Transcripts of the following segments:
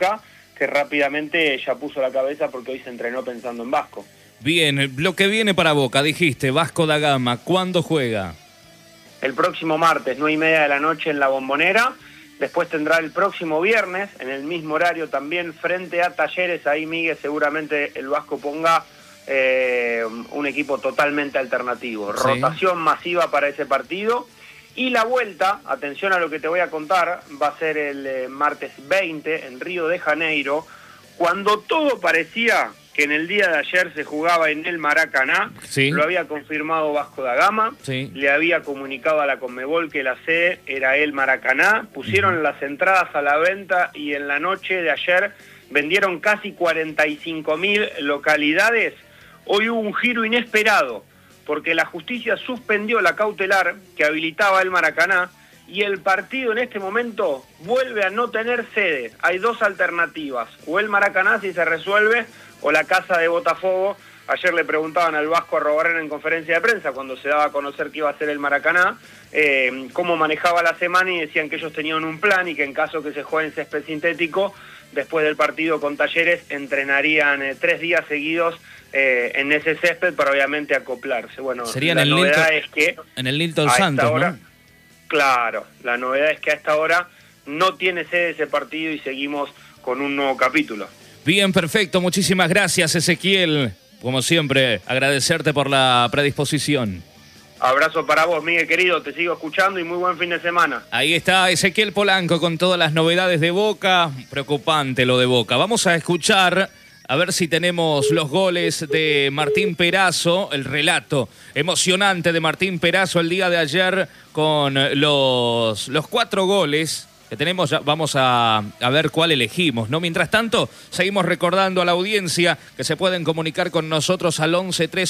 que rápidamente ya puso la cabeza porque hoy se entrenó pensando en Vasco. Bien, lo que viene para Boca, dijiste, Vasco da Gama, ¿cuándo juega? El próximo martes, 9:30 de la noche en La Bombonera. Después tendrá el próximo viernes, en el mismo horario también, frente a Talleres. Ahí, Miguel, seguramente el Vasco ponga un equipo totalmente alternativo. Sí. Rotación masiva para ese partido. Y la vuelta, atención a lo que te voy a contar, va a ser el martes 20 en Río de Janeiro, cuando todo parecía que en el día de ayer se jugaba en el Maracaná. Sí. Lo había confirmado Vasco da Gama. Sí. Le había comunicado a la Conmebol que la sede era el Maracaná. Pusieron las entradas a la venta y en la noche de ayer vendieron casi 45.000 localidades. Hoy hubo un giro inesperado, porque la justicia suspendió la cautelar que habilitaba el Maracaná y el partido en este momento vuelve a no tener sede. Hay dos alternativas, o el Maracaná si se resuelve, o la casa de Botafogo. Ayer le preguntaban al Vasco Arrobarrena en conferencia de prensa, cuando se daba a conocer que iba a ser el Maracaná, cómo manejaba la semana, y decían que ellos tenían un plan y que en caso que se juegue en césped sintético, después del partido con Talleres, entrenarían 3 días seguidos en ese césped para obviamente acoplarse. Bueno, sería la novedad Nilton, es que en el Nilton Santos, hora, ¿no? Claro, la novedad es que a esta hora no tiene sede ese partido y seguimos con un nuevo capítulo. Bien, perfecto. Muchísimas gracias, Ezequiel. Como siempre, agradecerte por la predisposición. Abrazo para vos, Miguel, querido. Te sigo escuchando y muy buen fin de semana. Ahí está Ezequiel Polanco con todas las novedades de Boca. Preocupante lo de Boca. Vamos a escuchar, a ver si tenemos los goles de Martín Perazo, el relato emocionante de Martín Perazo el día de ayer con los 4 goles que tenemos. Ya vamos a ver cuál elegimos, ¿no? Mientras tanto, seguimos recordando a la audiencia que se pueden comunicar con nosotros al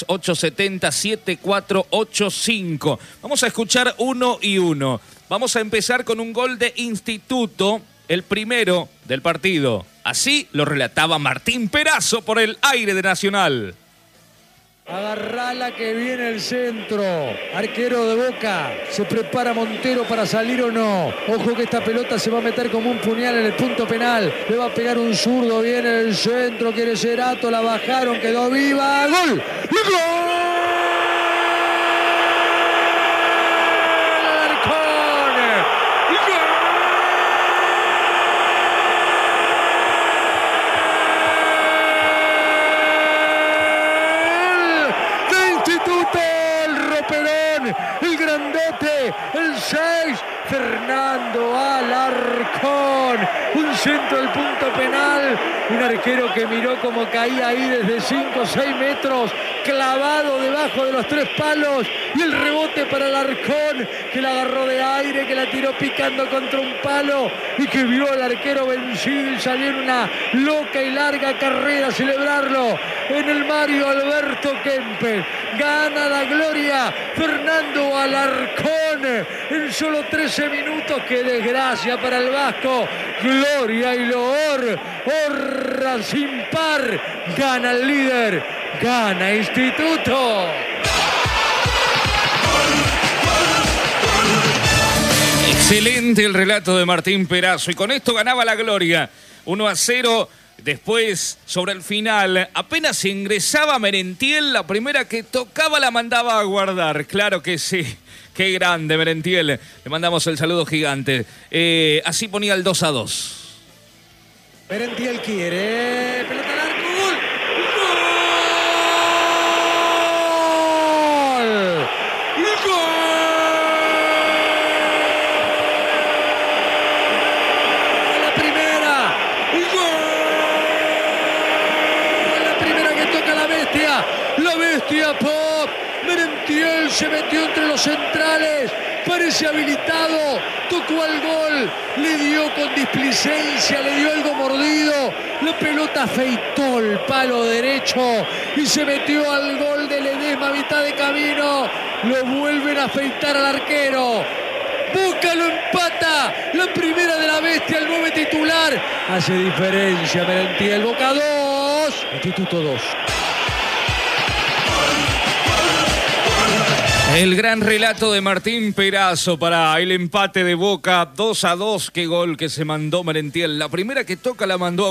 11-3870-7485. Vamos a escuchar uno y uno. Vamos a empezar con un gol de Instituto, el primero del partido. Así lo relataba Martín Perazo por el aire de Nacional. Agarrala que viene el centro. Arquero de Boca. ¿Se prepara Montero para salir o no? Ojo que esta pelota se va a meter como un puñal en el punto penal. Le va a pegar un zurdo. Viene el centro. Quiere Cerato. La bajaron. Quedó viva. ¡Gol! ¡Gol! El grandote, el 6, Fernando Alarcón, un centro del punto penal, un arquero que miró como caía ahí desde 5 o 6 metros, clavado debajo de los 3 palos, y el rebote para Alarcón, que la agarró de aire, que la tiró picando contra un palo, y que vio al arquero vencido y salió en una loca y larga carrera a celebrarlo en el Mario Alberto Kempes. Gana la gloria Fernando Alarcón en solo 13 minutos. ¡Qué desgracia para el Vasco! Gloria y loor, honra sin par. Gana el líder, gana Instituto. Excelente el relato de Martín Perazo, y con esto ganaba la gloria 1-0. Después, sobre el final, apenas ingresaba Merentiel, la primera que tocaba la mandaba a guardar. Claro que sí. Qué grande, Merentiel. Le mandamos el saludo gigante. Así ponía el 2-2. Merentiel quiere. Pelota al arco. ¡Gol! ¡Gol! ¡Gol! La primera. ¡Gol! La primera que toca la bestia. La bestia Pop. Merentiel se metió entre los centrales, parece habilitado, tocó al gol, le dio con displicencia, le dio algo mordido, la pelota afeitó el palo derecho y se metió al gol de Ledesma a mitad de camino. Lo vuelven a afeitar al arquero. Boca lo empata, la primera de la bestia, el 9 titular. Hace diferencia Merentiel. Boca 2, Instituto 2. El gran relato de Martín Perazzo para el empate de Boca 2-2. Qué gol que se mandó Merentiel. La primera que toca la mandó